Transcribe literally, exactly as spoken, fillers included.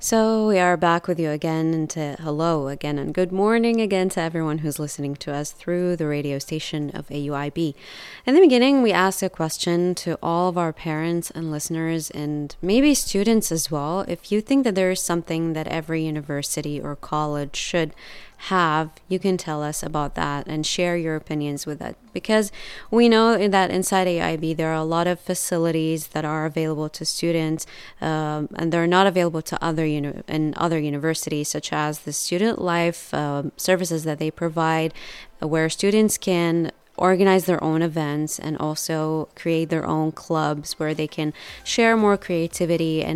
So we are back with you again, and to hello again, and good morning again to everyone who's listening to us through the radio station of A U I B. In the beginning, we asked a question to all of our parents and listeners, and maybe students as well. If you think that there is something that every university or college should have, you can tell us about that and share your opinions with it, because we know that inside A I B there are a lot of facilities that are available to students, um, and they're not available to other uni- in other universities, such as the student life um, services that they provide, uh, where students can organize their own events and also create their own clubs where they can share more creativity and